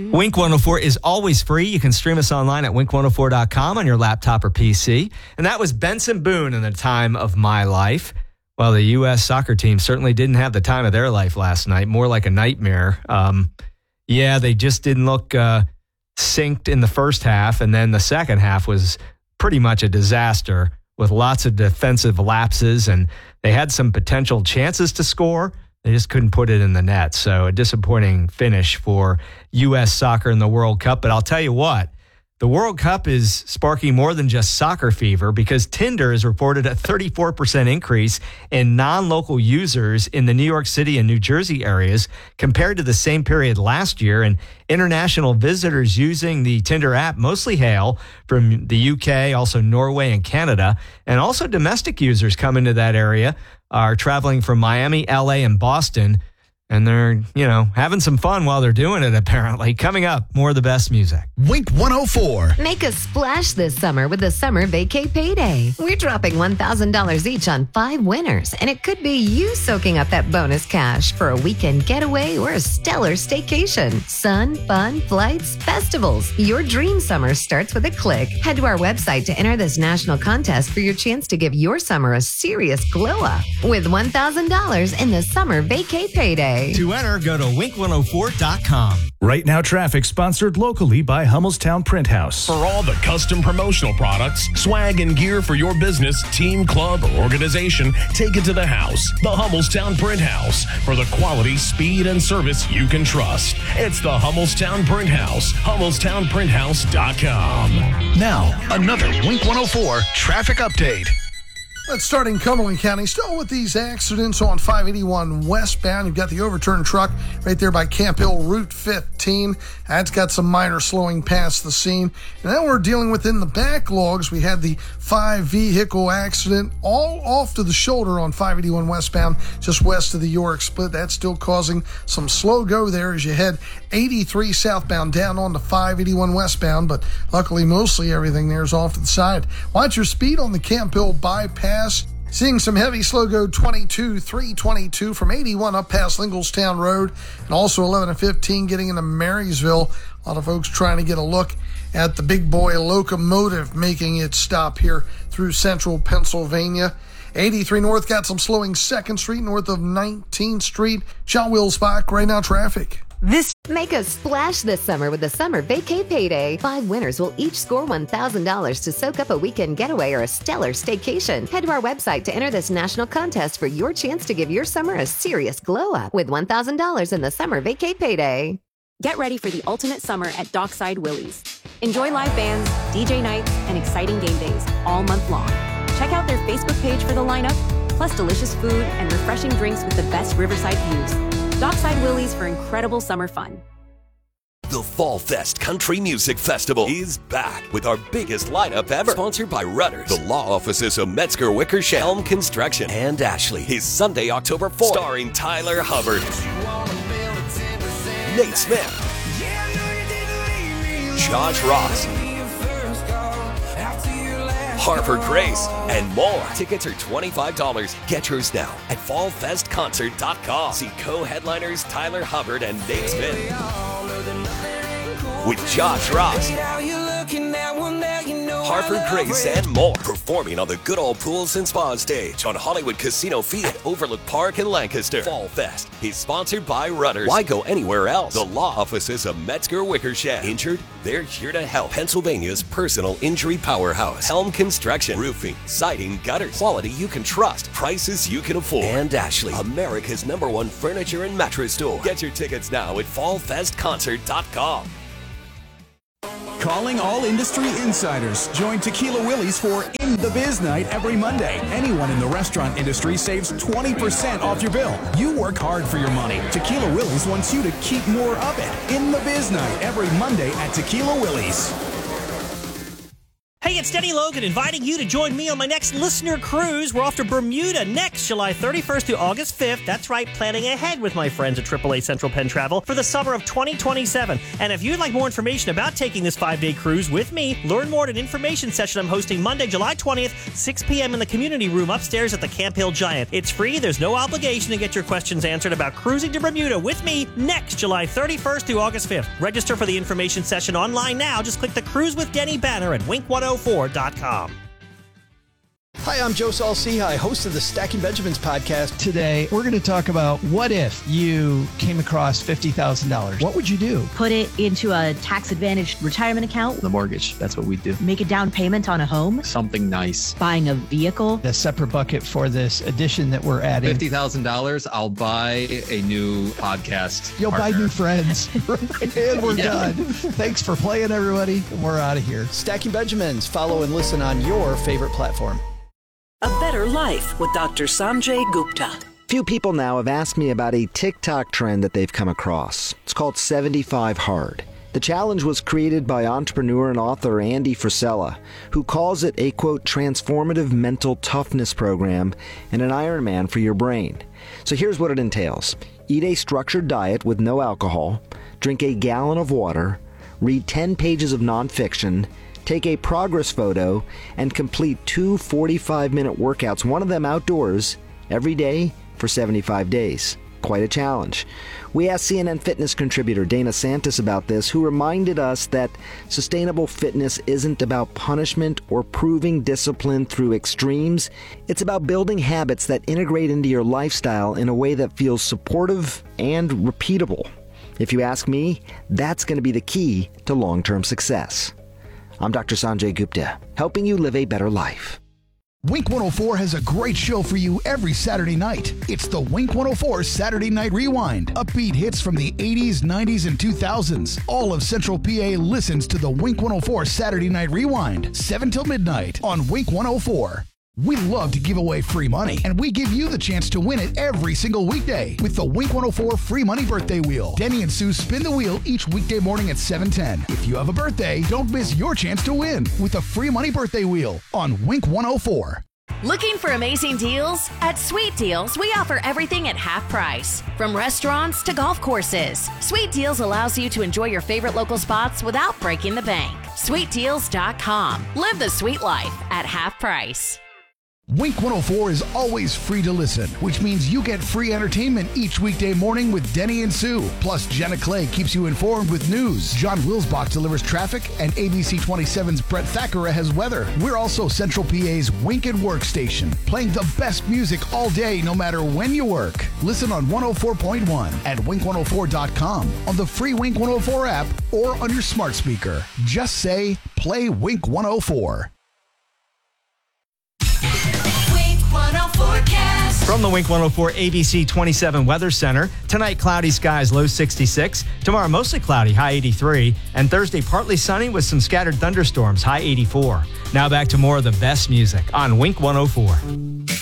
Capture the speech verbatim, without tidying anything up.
Wink one oh four is always free. You can stream us online at wink one oh four dot com on your laptop or P C. And that was Benson Boone in the time of my life. Well, the U S soccer team certainly didn't have the time of their life last night, more like a nightmare. Um, yeah, they just didn't look uh, synced in the first half, and then the second half was pretty much a disaster with lots of defensive lapses, and they had some potential chances to score. They just couldn't put it in the net. So a disappointing finish for U S soccer in the World Cup. But I'll tell you what, the World Cup is sparking more than just soccer fever, because Tinder has reported a thirty-four percent increase in non-local users in the New York City and New Jersey areas compared to the same period last year. And international visitors using the Tinder app mostly hail from the U K, also Norway and Canada. And also domestic users coming to that area are traveling from Miami, L A, and Boston. And they're, you know, having some fun while they're doing it, apparently. Coming up, more of the best music. Wink one oh four. Make a splash this summer with the Summer Vacay Payday. We're dropping one thousand dollars each on five winners, and it could be you soaking up that bonus cash for a weekend getaway or a stellar staycation. Sun, fun, flights, festivals. Your dream summer starts with a click. Head to our website to enter this national contest for your chance to give your summer a serious glow up with one thousand dollars in the Summer Vacay Payday. To enter, go to wink one oh four dot com. Right Now Traffic, sponsored locally by Hummelstown Print House. For all the custom promotional products, swag, and gear for your business, team, club, or organization, take it to the house, the Hummelstown Print House, for the quality, speed, and service you can trust. It's the Hummelstown Print House, hummelstown print house dot com. Now, another Wink one oh four traffic update. Let's start in Cumberland County. Still with these accidents on five eighty-one westbound. You've got the overturned truck right there by Camp Hill, Route fifteen. That's got some minor slowing past the scene. And then we're dealing with in the backlogs. We had the five vehicle accident all off to the shoulder on five eighty-one westbound, just west of the York split. That's still causing some slow go there as you head eighty-three southbound down on the five eighty-one westbound. But luckily, mostly everything there is off to the side. Watch your speed on the Camp Hill bypass. Seeing some heavy slow go twenty-two, three twenty-two from eighty-one up past Linglestown Road, and also eleven and fifteen getting into Marysville. A lot of folks trying to get a look at the big boy locomotive making its stop here through central Pennsylvania. eighty-three North got some slowing second Street north of nineteenth Street. John Wills Bach, Right Now Traffic. This Make a splash this summer with the Summer Vacay Payday. Five winners will each score one thousand dollars to soak up a weekend getaway or a stellar staycation. Head to our website to enter this national contest for your chance to give your summer a serious glow up with one thousand dollars in the Summer Vacay Payday. Get ready for the ultimate summer at Dockside Willie's. Enjoy live bands, D J nights, and exciting game days all month long. Check out their Facebook page for the lineup, plus delicious food and refreshing drinks with the best riverside views. Dockside Willie's for incredible summer fun. The Fall Fest Country Music Festival is back with our biggest lineup ever. Sponsored by Rudders, the law offices of Metzger Wickersham, Helm Construction, and Ashley. Is Sunday, October fourth. Starring Tyler Hubbard, Nate Smith, Josh Ross, Harper Grace, and more. Tickets are twenty-five dollars. Get yours now at fall fest concert dot com. See co-headliners Tyler Hubbard and Nate Smith with Josh Ross, Harper Grace, and more. Performing on the Good Old Pools and Spa stage on Hollywood Casino Field at Overlook Park in Lancaster. Fall Fest is sponsored by Rudders. Why go anywhere else? The law offices of Metzger Wickersham. Injured? They're here to help. Pennsylvania's personal injury powerhouse. Helm Construction. Roofing, siding, gutters. Quality you can trust. Prices you can afford. And Ashley, America's number one furniture and mattress store. Get your tickets now at fall fest concert dot com. Calling all industry insiders. Join Tequila Willie's for In the Biz Night every Monday. Anyone in the restaurant industry saves twenty percent off your bill. You work hard for your money. Tequila Willie's wants you to keep more of it. In the Biz Night every Monday at Tequila Willie's. Hey, it's Denny Logan inviting you to join me on my next listener cruise. We're off to Bermuda next July thirty-first to August fifth. That's right, planning ahead with my friends at triple A Central Penn Travel for the summer of twenty twenty-seven. And if you'd like more information about taking this five-day cruise with me, learn more at an information session I'm hosting Monday, July twentieth, six p.m. in the community room upstairs at the Camp Hill Giant. It's free. There's no obligation to get your questions answered about cruising to Bermuda with me next July thirty-first to August fifth. Register for the information session online now. Just click the Cruise with Denny banner at wink one oh four dot com. Hi, I'm Joe Saul-Sehy, host of the Stacking Benjamins podcast. Today, we're going to talk about what if you came across fifty thousand dollars. What would you do? Put it into a tax-advantaged retirement account. The mortgage, that's what we do. Make a down payment on a home. Something nice. Buying a vehicle. A separate bucket for this addition that we're adding. fifty thousand dollars, I'll buy a new podcast You'll partner. buy new friends. And we're yeah. done. Thanks for playing, everybody. We're out of here. Stacking Benjamins. Follow and listen on your favorite platform. A Better Life with Doctor Sanjay Gupta. Few people now have asked me about a TikTok trend that they've come across. It's called seventy-five hard. The challenge was created by entrepreneur and author Andy Frisella, who calls it a, quote, transformative mental toughness program and an Ironman for your brain. So here's what it entails. Eat a structured diet with no alcohol, drink a gallon of water, read ten pages of nonfiction, take a progress photo, and complete two forty-five minute workouts, one of them outdoors, every day for seventy-five days. Quite a challenge. We asked C N N Fitness contributor Dana Santis about this, who reminded us that sustainable fitness isn't about punishment or proving discipline through extremes. It's about building habits that integrate into your lifestyle in a way that feels supportive and repeatable. If you ask me, that's going to be the key to long-term success. I'm Doctor Sanjay Gupta, helping you live a better life. Wink one oh four has a great show for you every Saturday night. It's the Wink one oh four Saturday Night Rewind. Upbeat hits from the eighties, nineties, and two thousands. All of Central P A listens to the Wink one oh four Saturday Night Rewind, seven till midnight on Wink one oh four. We love to give away free money, and we give you the chance to win it every single weekday with the Wink one oh four Free Money Birthday Wheel. Denny and Sue spin the wheel each weekday morning at seven ten. If you have a birthday, don't miss your chance to win with the Free Money Birthday Wheel on Wink one oh four. Looking for amazing deals? At Sweet Deals, we offer everything at half price. From restaurants to golf courses, Sweet Deals allows you to enjoy your favorite local spots without breaking the bank. sweet deals dot com. Live the sweet life at half price. Wink one oh four is always free to listen, which means you get free entertainment each weekday morning with Denny and Sue. Plus, Jenna Clay keeps you informed with news. John Wilsbach delivers traffic, and A B C twenty-seven's Brett Thackeray has weather. We're also Central P A's Wink and Work station, playing the best music all day, no matter when you work. Listen on one oh four point one at wink one oh four dot com, on the free Wink one oh four app, or on your smart speaker. Just say, play Wink one oh four. From the Wink one oh four A B C twenty-seven Weather Center, tonight cloudy skies, low sixty-six. Tomorrow mostly cloudy, high eighty-three. And Thursday partly sunny with some scattered thunderstorms, high eighty-four. Now back to more of the best music on Wink one oh four.